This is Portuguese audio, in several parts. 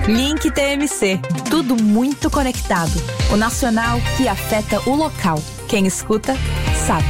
Link TMC, tudo muito conectado. O nacional que afeta o local. Quem escuta, sabe.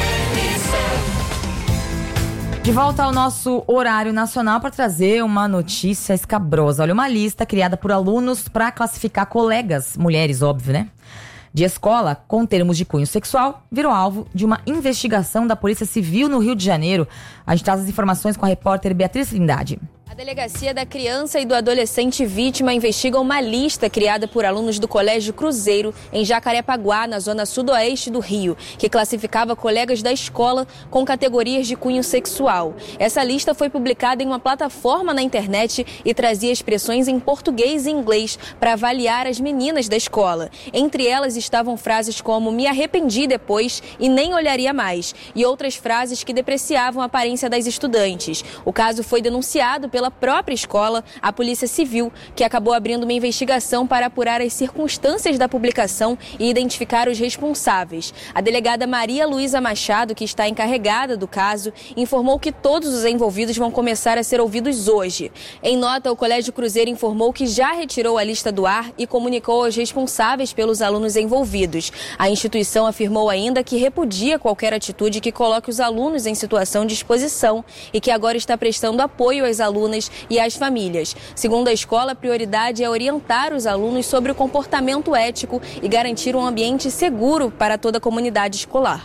De volta ao nosso horário nacional para trazer uma notícia escabrosa. Olha, uma lista criada por alunos para classificar colegas, mulheres, óbvio, né? De escola, com termos de cunho sexual, virou alvo de uma investigação da Polícia Civil no Rio de Janeiro. A gente traz as informações com a repórter Beatriz Trindade. A Delegacia da Criança e do Adolescente Vítima investiga uma lista criada por alunos do Colégio Cruzeiro, em Jacarepaguá, na zona sudoeste do Rio, que classificava colegas da escola com categorias de cunho sexual. Essa lista foi publicada em uma plataforma na internet e trazia expressões em português e inglês para avaliar as meninas da escola. Entre elas estavam frases como "me arrependi depois" e "nem olharia mais", e outras frases que depreciavam a aparência das estudantes. O caso foi denunciado pela própria escola, a Polícia Civil, que acabou abrindo uma investigação para apurar as circunstâncias da publicação e identificar os responsáveis. A delegada Maria Luísa Machado, que está encarregada do caso, informou que todos os envolvidos vão começar a ser ouvidos hoje. Em nota, o Colégio Cruzeiro informou que já retirou a lista do ar e comunicou aos responsáveis pelos alunos envolvidos. A instituição afirmou ainda que repudia qualquer atitude que coloque os alunos em situação de exposição e que agora está prestando apoio às alunas e às famílias. Segundo a escola, a prioridade é orientar os alunos sobre o comportamento ético e garantir um ambiente seguro para toda a comunidade escolar.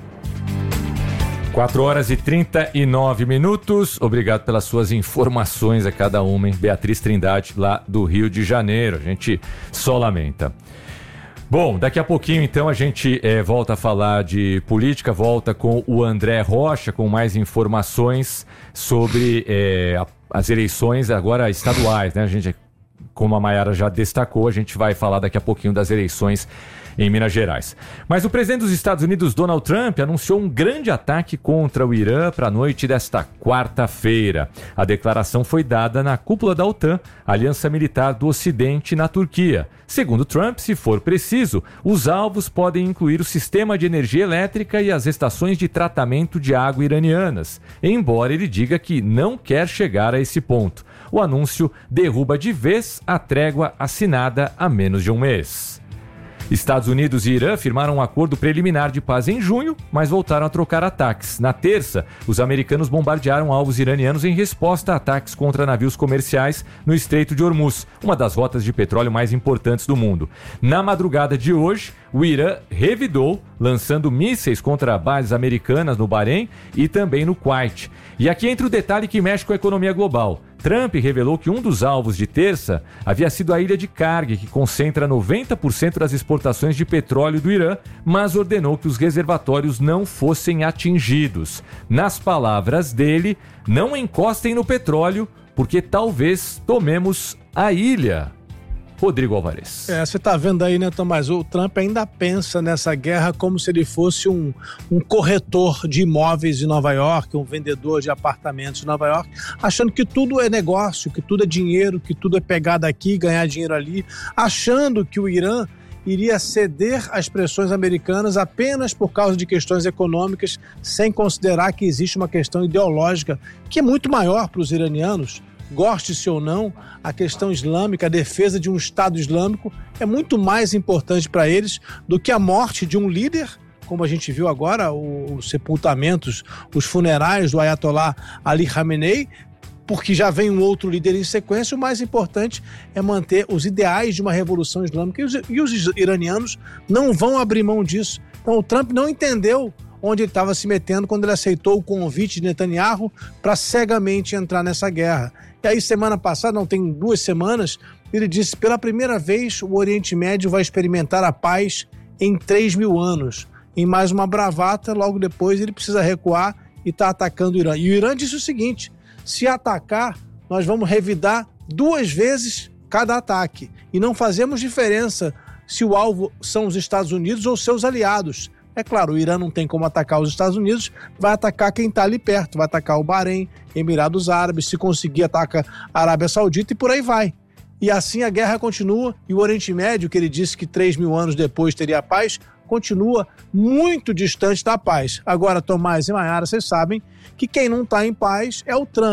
4h39. Obrigado pelas suas informações a cada uma, hein? Beatriz Trindade, lá do Rio de Janeiro. A gente só lamenta. Bom, daqui a pouquinho então a gente volta a falar de política, volta com o André Rocha com mais informações sobre as eleições agora estaduais, né? A gente, como a Mayara já destacou, a gente vai falar daqui a pouquinho das eleições em Minas Gerais. Mas o presidente dos Estados Unidos, Donald Trump, anunciou um grande ataque contra o Irã para a noite desta quarta-feira. A declaração foi dada na cúpula da OTAN, Aliança Militar do Ocidente, na Turquia. Segundo Trump, se for preciso, os alvos podem incluir o sistema de energia elétrica e as estações de tratamento de água iranianas, embora ele diga que não quer chegar a esse ponto. O anúncio derruba de vez a trégua assinada há menos de um mês. Estados Unidos e Irã firmaram um acordo preliminar de paz em junho, mas voltaram a trocar ataques. Na terça, os americanos bombardearam alvos iranianos em resposta a ataques contra navios comerciais no Estreito de Hormuz, uma das rotas de petróleo mais importantes do mundo. Na madrugada de hoje, o Irã revidou, lançando mísseis contra bases americanas no Bahrein e também no Kuwait. E aqui entra o detalhe que mexe com a economia global. Trump revelou que um dos alvos de terça havia sido a ilha de Karg, que concentra 90% das exportações de petróleo do Irã, mas ordenou que os reservatórios não fossem atingidos. Nas palavras dele, não encostem no petróleo, porque talvez tomemos a ilha. Rodrigo Alvarez. Você está vendo aí, né, Tomás? O Trump ainda pensa nessa guerra como se ele fosse um corretor de imóveis em Nova York, um vendedor de apartamentos em Nova York, achando que tudo é negócio, que tudo é dinheiro, que tudo é pegar daqui, ganhar dinheiro ali, achando que o Irã iria ceder às pressões americanas apenas por causa de questões econômicas, sem considerar que existe uma questão ideológica que é muito maior para os iranianos. Goste-se ou não, a questão islâmica, a defesa de um Estado islâmico é muito mais importante para eles do que a morte de um líder, como a gente viu agora, os sepultamentos, os funerais do Ayatollah Ali Khamenei, porque já vem um outro líder em sequência. O mais importante é manter os ideais de uma revolução islâmica e os iranianos não vão abrir mão disso. Então o Trump não entendeu onde ele estava se metendo quando ele aceitou o convite de Netanyahu para cegamente entrar nessa guerra. E aí, semana passada, não tem 2 semanas, ele disse: pela primeira vez o Oriente Médio vai experimentar a paz em 3.000 anos. Em mais uma bravata, logo depois ele precisa recuar e está atacando o Irã. E o Irã disse o seguinte: se atacar, nós vamos revidar 2 vezes cada ataque. E não fazemos diferença se o alvo são os Estados Unidos ou seus aliados. É claro, o Irã não tem como atacar os Estados Unidos, vai atacar quem está ali perto, vai atacar o Bahrein, Emirados Árabes, se conseguir ataca a Arábia Saudita e por aí vai. E assim a guerra continua e o Oriente Médio, que ele disse que 3.000 anos depois teria paz, continua muito distante da paz. Agora, Tomás e Mayara, vocês sabem que quem não está em paz é o Trump.